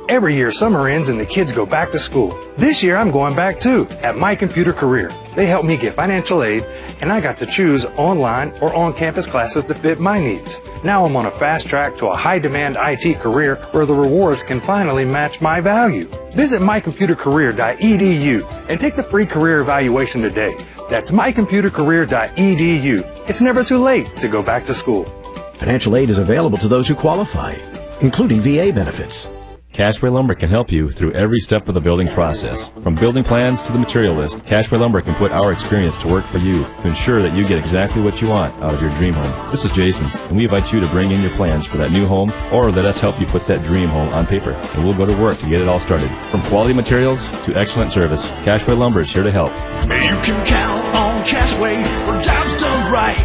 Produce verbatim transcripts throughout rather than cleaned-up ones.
Every year summer ends and the kids go back to school. This year I'm going back too at My Computer Career. They helped me get financial aid and I got to choose online or on-campus classes to fit my needs. Now I'm on a fast track to a high-demand I T career where the rewards can finally match my value. Visit my computer career dot e d u and take the free career evaluation today. That's my computer career dot e d u. It's never too late to go back to school. Financial aid is available to those who qualify, including V A benefits. Cashway Lumber can help you through every step of the building process. From building plans to the material list, Cashway Lumber can put our experience to work for you to ensure that you get exactly what you want out of your dream home. This is Jason, and we invite you to bring in your plans for that new home or let us help you put that dream home on paper, and we'll go to work to get it all started. From quality materials to excellent service, Cashway Lumber is here to help. You can count on Cashway for jobs done right.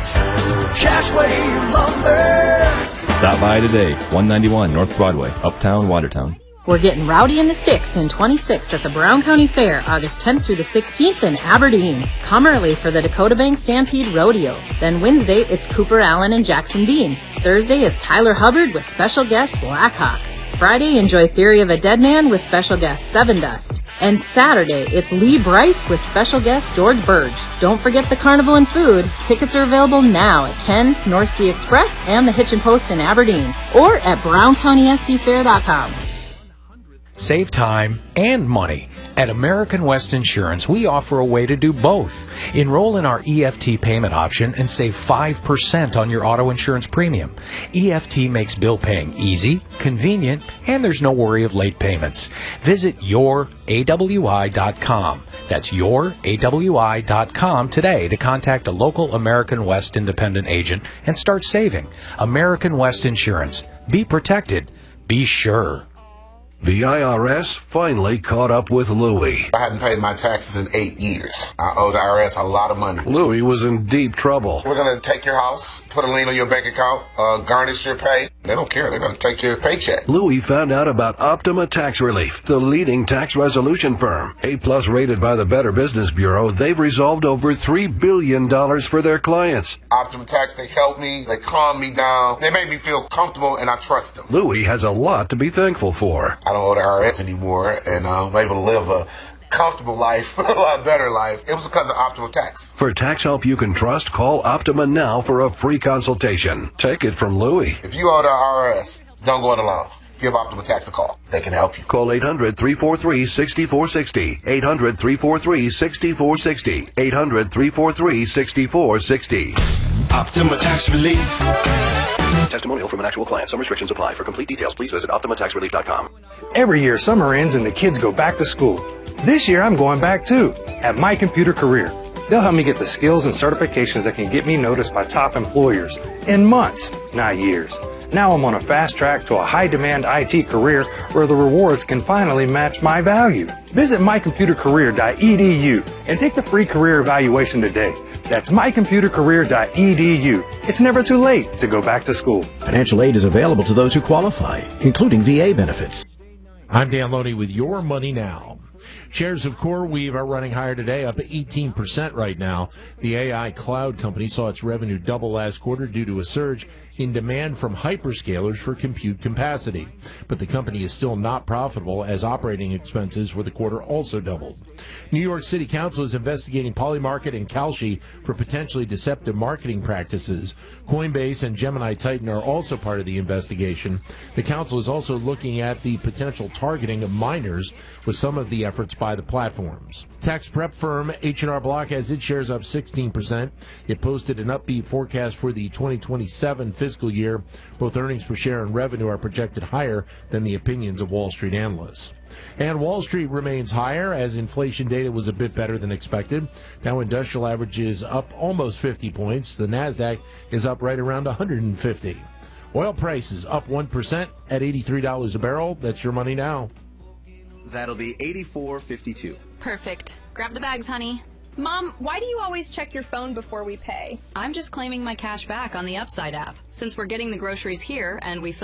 Cashway Lumber. Stop by today, one ninety-one North Broadway, Uptown, Watertown. We're getting rowdy in the sticks in twenty-six at the Brown County Fair, August tenth through the sixteenth in Aberdeen. Come early for the Dakota Bank Stampede Rodeo. Then Wednesday, it's Cooper Allen and Jackson Dean. Thursday is Tyler Hubbard with special guest Blackhawk. Friday, enjoy Theory of a Dead Man with special guest Seven Dust. And Saturday, it's Lee Bryce with special guest George Burge. Don't forget the carnival and food. Tickets are available now at Ken's, North Sea Express, and the Hitchin Post in Aberdeen, or at brown county s d fair dot com. Save time and money. At American West Insurance, we offer a way to do both. Enroll in our E F T payment option and save five percent on your auto insurance premium. E F T makes bill paying easy, convenient, and there's no worry of late payments. Visit your a w i dot com. That's your a w i dot com today to contact a local American West independent agent and start saving. American West Insurance. Be protected. Be sure. The I R S finally caught up with Louie. I hadn't paid my taxes in eight years. I owe the I R S a lot of money. Louie was in deep trouble. We're going to take your house, put a lien on your bank account, uh, garnish your pay. They don't care. They're going to take your paycheck. Louie found out about Optima Tax Relief, the leading tax resolution firm. A-plus rated by the Better Business Bureau, they've resolved over three billion dollars for their clients. Optima Tax, they helped me. They calmed me down. They made me feel comfortable, and I trust them. Louie has a lot to be thankful for. I don't owe the I R S anymore, and uh, I'm able to live a comfortable life, a lot better life. It was because of Optima Tax. For tax help you can trust, call Optima now for a free consultation. Take it from Louie. If you owe the I R S, don't go it alone. Give Optima Tax a call. They can help you. Call eight hundred, three four three, six four six zero. eight hundred, three four three, six four six zero. eight hundred, three four three, six four six zero. Optima Tax Relief. Testimonial from an actual client. Some restrictions apply. For complete details, please visit optima tax relief dot com. Every year summer ends and the kids go back to school. This year I'm going back too at My Computer Career. They'll help me get the skills and certifications that can get me noticed by top employers in months, not years. Now I'm on a fast track to a high-demand I T career where the rewards can finally match my value. Visit my computer career dot e d u and take the free career evaluation today. That's my computer career dot e d u. It's never too late to go back to school. Financial aid is available to those who qualify, including V A benefits. I'm Dan Loney with Your Money Now. Shares of CoreWeave are running higher today, up eighteen percent right now. The A I cloud company saw its revenue double last quarter due to a surge in demand from hyperscalers for compute capacity. But the company is still not profitable as operating expenses for the quarter also doubled. New York City Council is investigating Polymarket and Kalshi for potentially deceptive marketing practices. Coinbase and Gemini Titan are also part of the investigation. The council is also looking at the potential targeting of minors with some of the efforts by the platforms. Tax prep firm H and R Block has its shares up sixteen percent. It posted an upbeat forecast for the twenty twenty-seven fiscal year. Both earnings per share and revenue are projected higher than the opinions of Wall Street analysts. And Wall Street remains higher as inflation data was a bit better than expected. Dow Industrial Average is up almost fifty points. The NASDAQ is up right around one hundred fifty. Oil prices up one percent at eighty-three dollars a barrel. That's Your Money Now. That'll be eighty-four fifty-two. Perfect. Grab the bags, honey. Mom, why do you always check your phone before we pay? I'm just claiming my cash back on the Upside app. Since we're getting the groceries here and we